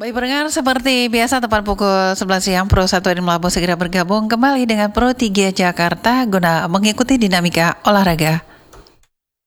Baik pendengar, seperti biasa tepat pukul 11 siang Pro 1 Melabuh segera bergabung kembali dengan Pro 3 Jakarta guna mengikuti dinamika olahraga